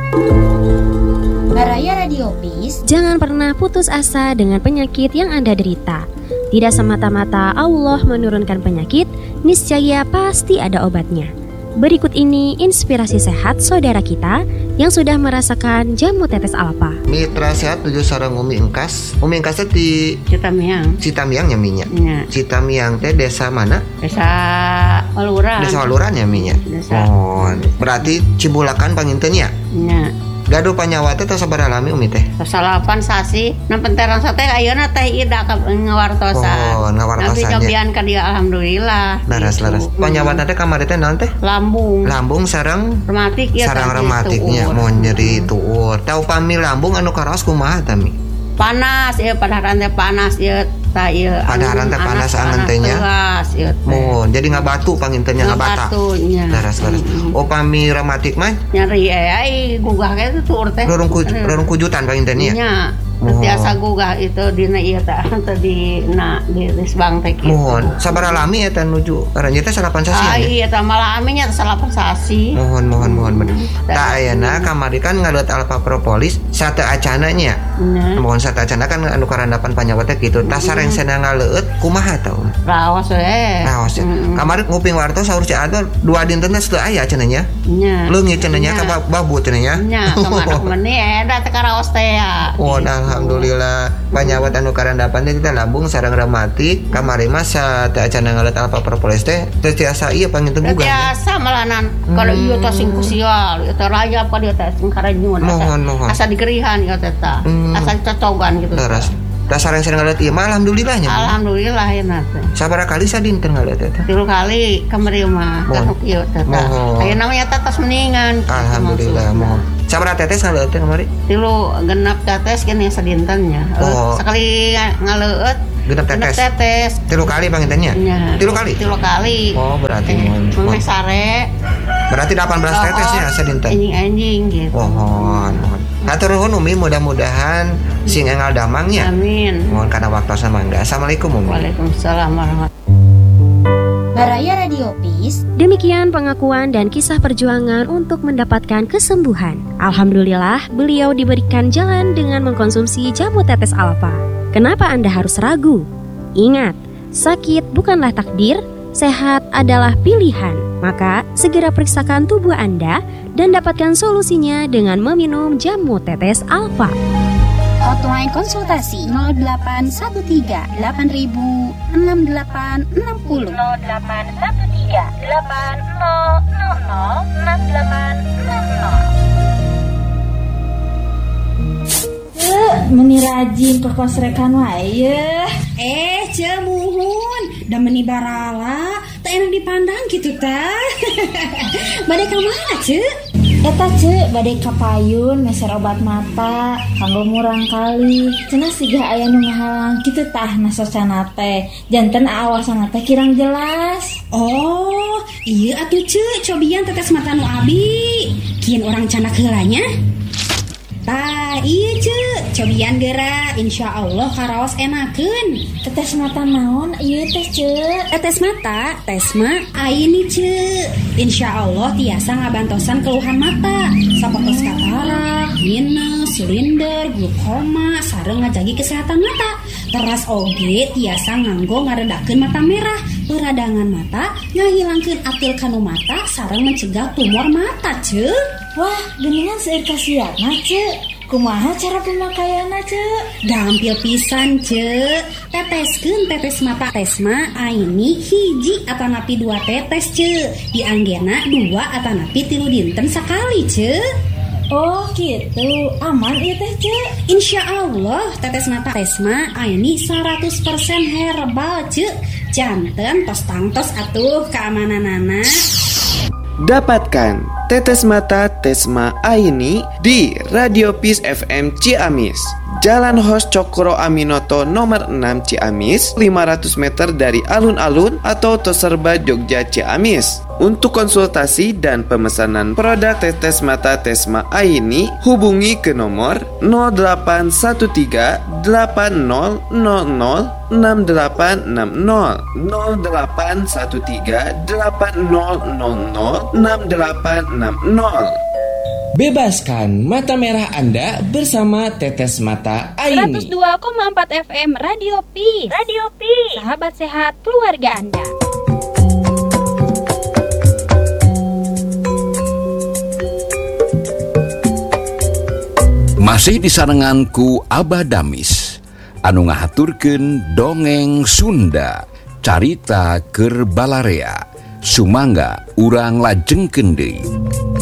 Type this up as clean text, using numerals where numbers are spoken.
Baraya Radiopis, jangan pernah putus asa dengan penyakit yang Anda derita. Tidak semata-mata Allah menurunkan penyakit, niscaya pasti ada obatnya. Berikut ini inspirasi sehat saudara kita yang sudah merasakan jamu tetes alfa. Mitra sehat tujuh sareng Umi Engkas. Umi Engkas di Citamiang nyaminya. Ya. Citamiang teh desa mana? Desa Waluran. Desa Waluran nyaminya. Oh, berarti Cibulakan pangintennya. Ya. Gaduh panyawa teh sabaraha lami Umi teh? Salapan sasi, nampenteran sate ayeuna teh ida ngawartosan. Oh, ngawartosan. Tapi cobian ka dia alhamdulillah. Laras. Panyawa teh kamari teh naon teh? Lambung sareng rematik ya. Sareng rematiknya mau nyeri tuur. Tau pami lambung anu karaos kumaha tami? Panas ya, padaharan teh panas ya. Padaharan teh panas angeun teh nya. Mun jadi ngabatu pangintenya ngabata. Laras. Oh pami rematik mah nyeri gugah ge tuur teh. Rorong kujutan pangintenya. Nya. Biasa gugah itu dina ieu teh di Lisbang teh kitu. Mohon sabaraha lami eta nuju karanya teh salapan sasi. Iya teh malami nya salapan sasi. Mohon bener. Tah ayeuna kamari kan ngalut alfa propolis sate acana nya. Mohon sate acana kan anu karandapan panyawa teh kitu. Tah sareng cenah ngaleueut kumaha tah? Raos we. Raos. Kamari nguping wartos saur si Adol 2 dinten teh teu aya cenah nya. Nya. Leungit cenah nya ka babu cenah nya. Nya kemana meuni eta teh karaos teh ya. Oh alhamdulillah panyawat anu karandapan teh kita lambung sareng rematik kamari mah teh acana ngaleut alfa propolis teh tiasa ieu panginten gugah. Tiasa malanan kalau ieu teh sing kusial ieu teh rayap ka dieu teh sing karenyun. Mohon. Asa digerihan ieu teh tah. Asa cocogan gitu. Terus tah sareng ngaleut ieu mah alhamdulillah nya. Alhamdulillah ya teh. Sabaraha kali sadinten ngaleut teh? 3 kali kamari mah kasuk ieu teh tah. Ayeuna mah eta tos mendingan. Alhamdulillah mohon. Sabaraha tetes ngaleut teh kamari? 3 genep tetes kene sadintennya. Sekali ngaleut genep tetes. 3 kali pangintennya? 3 kali? 3 kali. Oh berarti mohon sare. Berarti 18 tetes ya sadinten. Anjing gitu. Mohon. Hatur nuhun Umi, mudah-mudahan sing engal damangnya. Amin. Mohon kana waktosna mangga. Assalamualaikum Umi. Waalaikumsalam warahmatullahi. Baraya Radiopis. Demikian pengakuan dan kisah perjuangan untuk mendapatkan kesembuhan. Alhamdulillah, beliau diberikan jalan dengan mengkonsumsi jamu tetes alfa. Kenapa Anda harus ragu? Ingat, sakit bukanlah takdir, sehat adalah pilihan. Maka, segera periksakan tubuh Anda dan dapatkan solusinya dengan meminum jamu tetes alfa. Hotline konsultasi 0813 8000 6860 0813 8000 6860. Meni rajin ke kos rekan wae. Cemuhun da meni barala teu enak dipandang gitu tah. Bade ka mana ce? Eta ce bade ka payun meser obat mata kanggo murang kali. Cenah siga aya nu ngahalang kitu tah nasocana teh. Janten aawasana teh kirang jelas. Oh, ieu atuh ce cobian tetes mata nu abi. Kieun urang canak heulanya. Tah, iya ce, cobian geura, insyaallah karaos enakeun. Tetes mata naon ieu teh ce? Tetes mata, tesma aini ce. Insyaallah tiasa ngabantosan keluhan mata, sapotos katarak, minus, silinder, glukoma, sareng ngajagi kesehatan mata. Teras oge tiasa nganggo ngaredakeun mata merah, peradangan mata, ngahilangkeun atil kanu mata, sareng mencegah tumor mata ce. Wah, geningan seueur kasiatna ce. Kumaha cara pemakaianna ce? Gampil pisan ce. Teteskeun tetes mata tesma aini hiji atanapi 2 tetes ce. Dianggena 2 atanapi 3 dinten sakali ce. Oh gitu, aman ieu teh ce. Insyaallah tetes mata tesma aini 100% herbal ce. Janten tos tangtos atuh keamananana. Dapatkan tetes mata Tesma Aini di Radio Peace FM Ciamis, Jalan Hos Cokro Aminoto nomor 6 Ciamis, 500 meter dari alun-alun atau Toserba Jogja Ciamis. Untuk konsultasi dan pemesanan produk tetes mata Tesma Aini, hubungi ke nomor 0813 8000 6860 0813 8000 6860. Bebaskan mata merah Anda bersama Tetes Mata Aini. 102,4 FM Radio Peace. Radio Peace. Sahabat sehat keluarga Anda. Masih disarenganku Abah Damis anu ngahaturkeun dongeng Sunda carita keur Balarea sumangga urang lajengkeun deui.